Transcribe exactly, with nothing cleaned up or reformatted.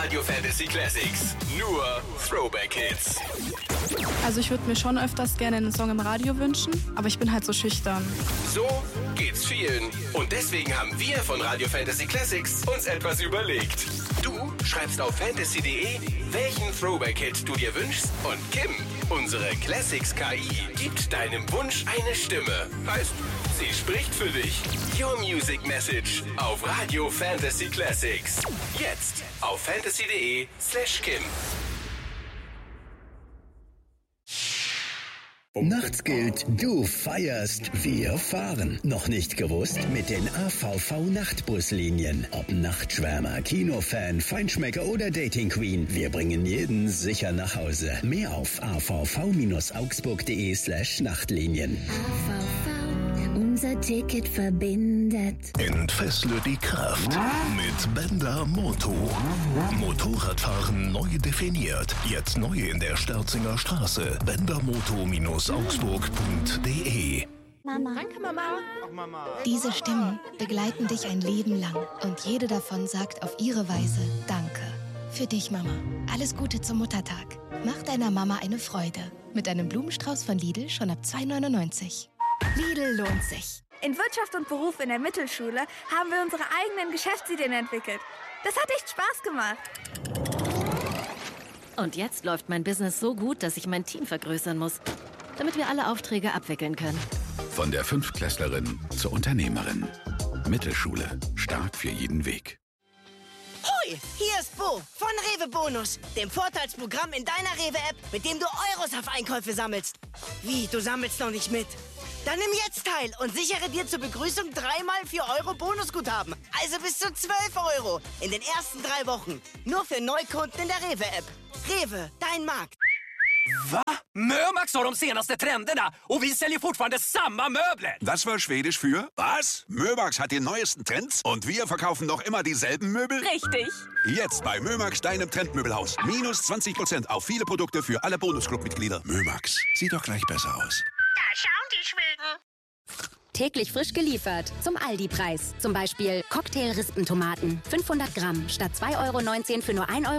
Radio Fantasy Classics. Nur Throwback-Hits. Also ich würde mir schon öfters gerne einen Song im Radio wünschen, aber ich bin halt so schüchtern. So geht's vielen. Und deswegen haben wir von Radio Fantasy Classics uns etwas überlegt. Du schreibst auf fantasy punkt de, welchen Throwback-Hit du dir wünschst, und Kim, unsere Classics-K I, gibt deinem Wunsch eine Stimme. Heißt, sie spricht für dich. Your Music Message auf Radio Fantasy Classics. Jetzt auf fantasy punkt de slash Kim. Nachts gilt, du feierst, wir fahren. Noch nicht gewusst? Mit den A V V-Nachtbuslinien. Ob Nachtschwärmer, Kinofan, Feinschmecker oder Dating Queen, wir bringen jeden sicher nach Hause. Mehr auf a v v augsburg punkt de slash Nachtlinien. A V V, unser Ticket verbindet. Entfessle die Kraft mit Bender Moto. Motorradfahren neu definiert. Jetzt neu in der Störzinger Straße. bender moto augsburg punkt de. Mama. Danke, Mama. Ach, Mama. Diese Stimmen begleiten dich ein Leben lang und jede davon sagt auf ihre Weise Danke. Für dich, Mama. Alles Gute zum Muttertag. Mach deiner Mama eine Freude. Mit einem Blumenstrauß von Lidl schon ab zwei neunundneunzig. Lidl lohnt sich. In Wirtschaft und Beruf in der Mittelschule haben wir unsere eigenen Geschäftsideen entwickelt. Das hat echt Spaß gemacht. Und jetzt läuft mein Business so gut, dass ich mein Team vergrößern muss, damit wir alle Aufträge abwickeln können. Von der Fünftklässlerin zur Unternehmerin. Mittelschule. Stark für jeden Weg. Hoi, hier ist Bo von Rewe Bonus, dem Vorteilsprogramm in deiner Rewe-App, mit dem du Euros auf Einkäufe sammelst. Wie, du sammelst noch nicht mit? Dann nimm jetzt teil und sichere dir zur Begrüßung dreimal vier Euro Bonusguthaben. Also bis zu zwölf Euro in den ersten drei Wochen. Nur für Neukunden in der Rewe-App. Rewe, dein Markt. Va? Mömax har de senaste trenderna och vi säljer fortfarande samma möbler. Das war Schwedisch für was? Mömax hat die neuesten Trends und wir verkaufen noch immer dieselben Möbel? Richtig. Jetzt bei Mömax, deinem Trendmöbelhaus. Minus zwanzig Prozent auf viele Produkte für alle Bonusclub-Mitglieder. Mömax. Sieht doch gleich besser aus. Da schauen die Schweden. Täglich frisch geliefert. Zum Aldi-Preis. Zum Beispiel Cocktail-Rispentomaten. fünfhundert Gramm statt zwei Euro neunzehn für nur ein Euro.